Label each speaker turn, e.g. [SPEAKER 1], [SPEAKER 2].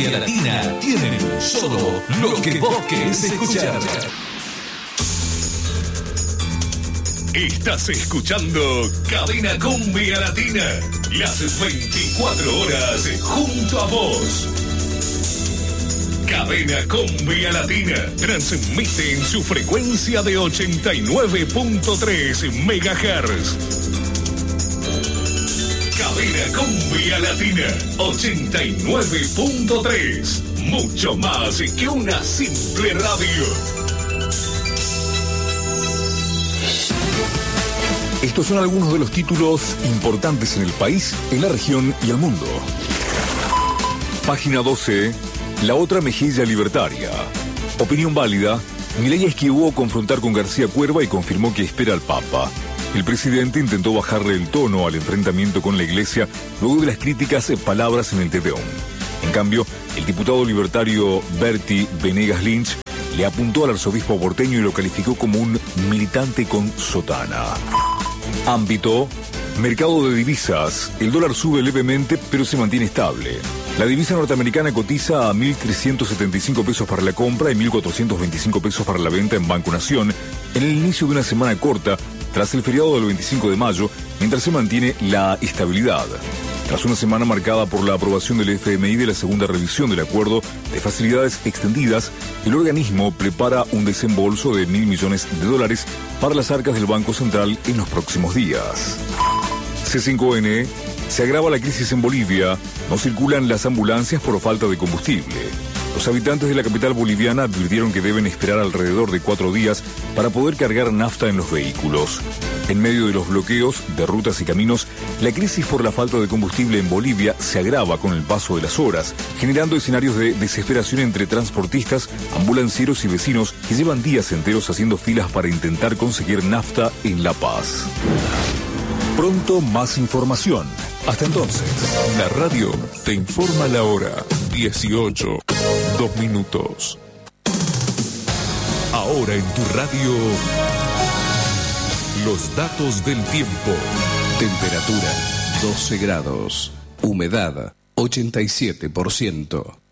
[SPEAKER 1] Cumbia Latina tienen solo lo que vos querés escuchar. Estás escuchando Cadena Cumbia Latina, las 24 horas junto a vos. Cadena Cumbia Latina transmite en su frecuencia de 89.3 MHz. Cadena Cumbia Latina 89.3. Mucho más que una simple radio. Estos son algunos de los títulos importantes en el país, en la región y el mundo. Página 12. La otra mejilla libertaria. Opinión válida. Milei esquivó confrontar con García Cuerva y confirmó que espera al Papa. El presidente intentó bajarle el tono al enfrentamiento con la Iglesia luego de las críticas palabras en el Te Deum. En cambio, el diputado libertario Berti Venegas Lynch le apuntó al arzobispo porteño y lo calificó como un militante con sotana. Ámbito. Mercado de divisas. El dólar sube levemente, pero se mantiene estable. La divisa norteamericana cotiza a 1.375 pesos para la compra y 1.425 pesos para la venta en Banco Nación en el inicio de una semana corta tras el feriado del 25 de mayo, mientras se mantiene la estabilidad. Tras una semana marcada por la aprobación del FMI de la segunda revisión del acuerdo de facilidades extendidas, el organismo prepara un desembolso de $1.000 millones para las arcas del Banco Central en los próximos días. C5N. Se agrava la crisis en Bolivia. No circulan las ambulancias por falta de combustible. Los habitantes de la capital boliviana advirtieron que deben esperar alrededor de 4 días para poder cargar nafta en los vehículos. En medio de los bloqueos de rutas y caminos, la crisis por la falta de combustible en Bolivia se agrava con el paso de las horas, generando escenarios de desesperación entre transportistas, ambulancieros y vecinos que llevan días enteros haciendo filas para intentar conseguir nafta en La Paz. Pronto más información. Hasta entonces, la radio te informa la hora 18:02. Ahora en tu radio, los datos del tiempo. Temperatura 12 grados. Humedad 87%.